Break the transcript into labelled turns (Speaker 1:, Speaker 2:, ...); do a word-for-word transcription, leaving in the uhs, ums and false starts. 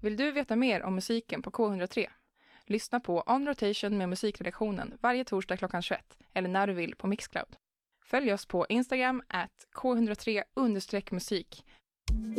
Speaker 1: Vill du veta mer om musiken på K hundra tre? Lyssna på On Rotation med musikredaktionen varje torsdag klockan tjugoett eller när du vill på Mixcloud. Följ oss på Instagram at K hundra tre understreck musik.